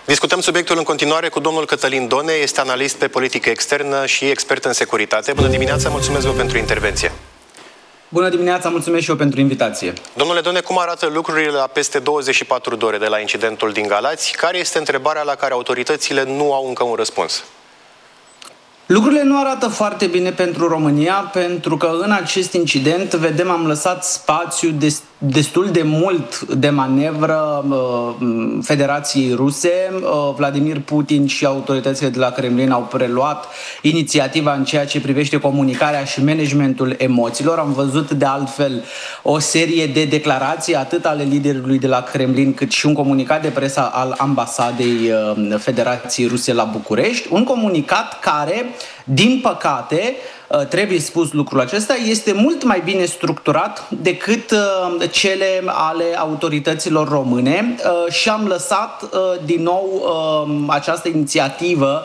Discutăm subiectul în continuare cu domnul Cătălin Done, este analist pe politică externă și expert în securitate. Bună dimineața, mulțumesc vă pentru intervenție. Bună dimineața, mulțumesc și eu pentru invitație. Domnule Done, cum arată lucrurile la peste 24 de ore de la incidentul din Galați? Care este întrebarea la care autoritățile nu au încă un răspuns? Lucrurile nu arată foarte bine pentru România, pentru că în acest incident, vedem, am lăsat spațiu destul de mult de manevră Federației Ruse. Vladimir Putin și autoritățile de la Kremlin au preluat inițiativa în ceea ce privește comunicarea și managementul emoțiilor. Am văzut de altfel o serie de declarații atât ale liderului de la Kremlin cât și un comunicat de presă al ambasadei Federației Ruse la București. Un comunicat care, din păcate, trebuie spus lucrul acesta, este mult mai bine structurat decât cele ale autorităților române și am lăsat din nou această inițiativă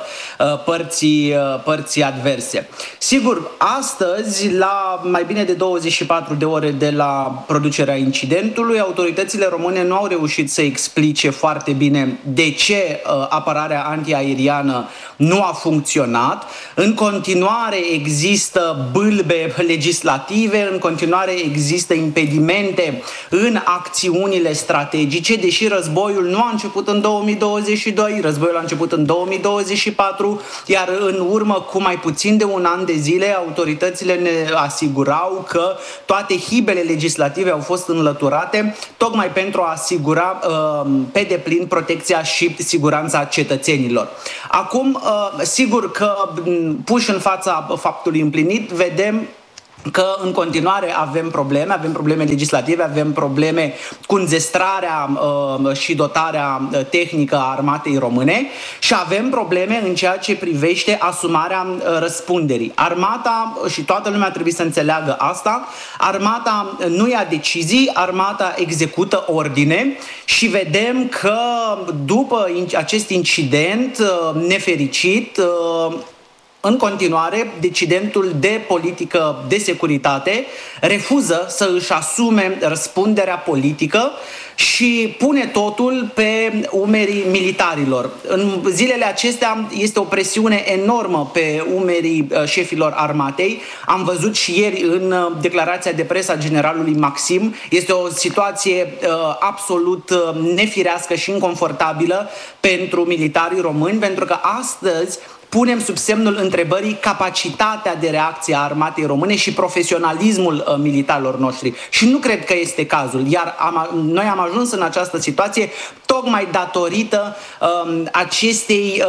părții adverse. Sigur, astăzi, la mai bine de 24 de ore de la producerea incidentului, autoritățile române nu au reușit să explice foarte bine de ce apărarea antiaeriană nu a funcționat. În continuare există bâlbe legislative, în continuare există impedimente în acțiunile strategice, deși războiul nu a început în 2022, războiul a început în 2024, iar în urmă cu mai puțin de un an de zile, autoritățile ne asigurau că toate hibele legislative au fost înlăturate, tocmai pentru a asigura pe deplin protecția și siguranța cetățenilor. Acum, sigur că puși în fața faptului împlinit, vedem că în continuare avem probleme legislative, avem probleme cu înzestrarea și dotarea tehnică a armatei române și avem probleme în ceea ce privește asumarea răspunderii. Armata, și toată lumea trebuie să înțeleagă asta, armata nu ia decizii, armata execută ordine și vedem că după acest incident nefericit, în continuare, decidentul de politică de securitate refuză să își asume răspunderea politică și pune totul pe umerii militarilor. În zilele acestea este o presiune enormă pe umerii șefilor armatei. Am văzut și ieri în declarația de presă a generalului Maxim. Este o situație absolut nefirească și inconfortabilă pentru militarii români, pentru că astăzi punem sub semnul întrebării capacitatea de reacție a armatei române și profesionalismul militarilor noștri. Și nu cred că este cazul. Iar noi am ajuns în această situație tocmai datorită acestei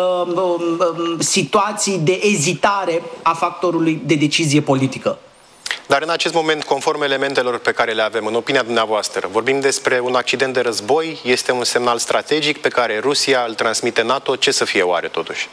situații de ezitare a factorului de decizie politică. Dar în acest moment, conform elementelor pe care le avem, în opinia dumneavoastră, vorbim despre un accident de război, este un semnal strategic pe care Rusia îl transmite NATO. Ce să fie oare totuși?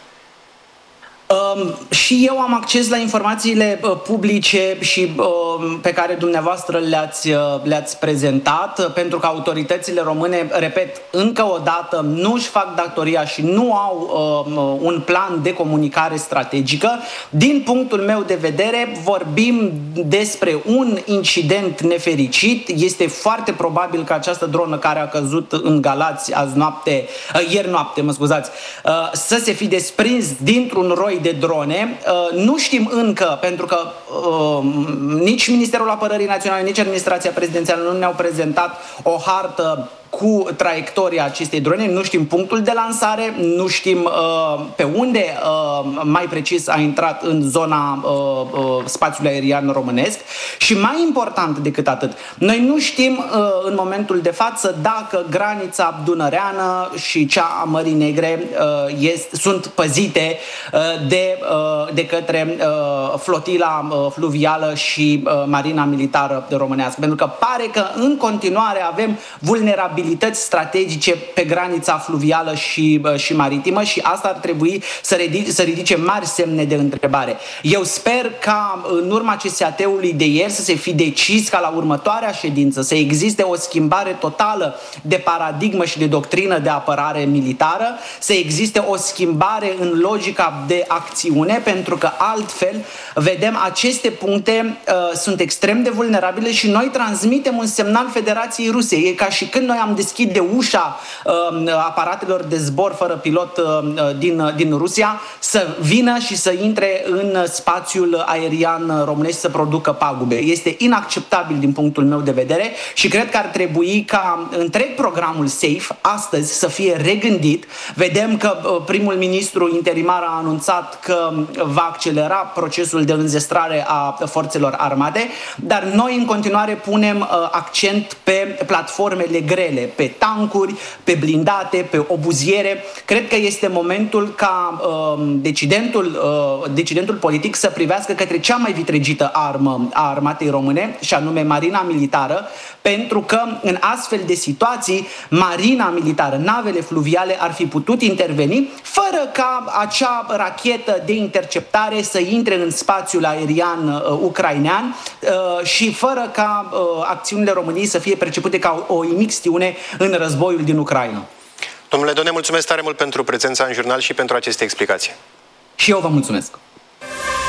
Și eu am acces la informațiile publice și pe care dumneavoastră le-ați prezentat, pentru că autoritățile române, repet, încă o dată, nu își fac datoria și nu au un plan de comunicare strategică. Din punctul meu de vedere, vorbim despre un incident nefericit. Este foarte probabil că această dronă care a căzut în Galați ieri noapte, să se fi desprins dintr-un roi de drone. Nu știm încă, pentru că nici Ministerul Apărării Naționale, nici Administrația Prezidențială nu ne-au prezentat o hartă cu traiectoria acestei drone, nu știm punctul de lansare, nu știm pe unde mai precis a intrat în zona spațiului aerian românesc și mai important decât atât, noi nu știm în momentul de față dacă granița dunăreană și cea a Mării Negre sunt păzite de către flotila fluvială și marina militară românească, pentru că pare că în continuare avem vulnerabilități strategice pe granița fluvială și maritimă și asta ar trebui să ridice mari semne de întrebare. Eu sper ca în urma CSAT-ului de ieri să se fi decis ca la următoarea ședință să existe o schimbare totală de paradigmă și de doctrină de apărare militară, să existe o schimbare în logica de acțiune, pentru că altfel vedem aceste puncte sunt extrem de vulnerabile și noi transmitem un semnal Federației Ruse. E ca și când noi am am deschide ușa aparatelor de zbor fără pilot din Rusia să vină și să intre în spațiul aerian românesc să producă pagube. Este inacceptabil din punctul meu de vedere și cred că ar trebui ca întreg programul SAFE astăzi să fie regândit. Vedem că primul ministru interimar a anunțat că va accelera procesul de înzestrare a forțelor armate, dar noi în continuare punem accent pe platformele grele, pe tancuri, pe blindate, pe obuziere. Cred că este momentul ca decidentul politic să privească către cea mai vitregită armă a armatei române, și anume Marina Militară, pentru că în astfel de situații Marina Militară, navele fluviale ar fi putut interveni fără ca acea rachetă de interceptare să intre în spațiul aerian ucrainean și fără ca acțiunile României să fie percepute ca o imixtiune în războiul din Ucraina. Domnule Done, mulțumesc tare mult pentru prezența în jurnal și pentru aceste explicații. Și eu vă mulțumesc.